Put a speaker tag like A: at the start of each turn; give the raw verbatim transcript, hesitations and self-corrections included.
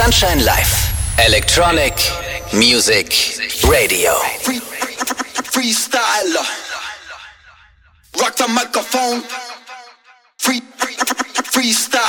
A: Sunshine Live. Electronic Music Radio.
B: Free, freestyler. Rock the microphone. Free, free, freestyle.